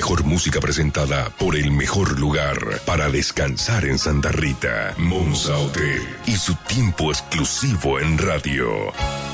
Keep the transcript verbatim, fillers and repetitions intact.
mejor música presentada por el mejor lugar para descansar en Santa Rita. Monza Hotel y su tiempo exclusivo en radio.